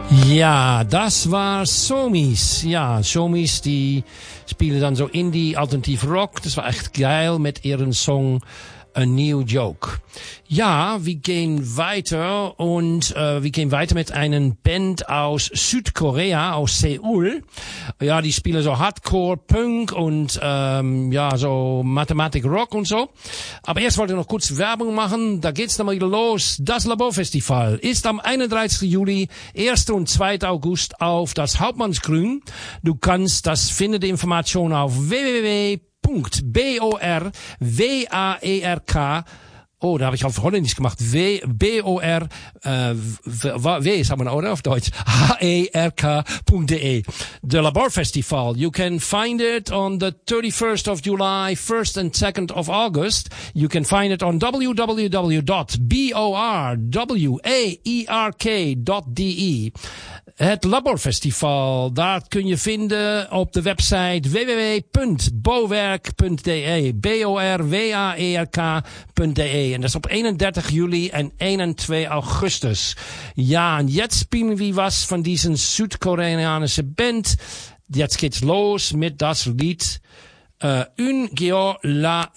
Ja, das war Somis. Ja, Somis, die spielen dann so Indie, Alternative Rock. Das war echt geil mit ihren Song A New Joke. Ja, wir gehen weiter mit einer Band aus Südkorea, aus Seoul. Ja, die spielen so Hardcore, Punk und so Mathematik Rock und so. Aber erst wollte ich noch kurz Werbung machen. Da geht's dann mal wieder los. Das Laborfestival ist am 31. Juli, 1. und 2. August auf das Hauptmannsgrün. Du kannst das finden, die Information auf www.borwerk. Oh, da habe ich auf Holländisch gemacht. W-O-R, W sagen wir, oder? Auf Deutsch. H-E-R-K.de. The Labor Festival. You can find it on the 31st of July, 1st and 2nd of August. You can find it on www.borwerk.de. Het Laborfestival, dat kun je vinden op de website www.borwerk.de. borwerk.de. En dat is op 31 juli en 1 en 2 augustus. Ja, en jetzt spielen wir was von diesen südkoreanische Band. Jetzt geht's los mit das Lied Un Geo La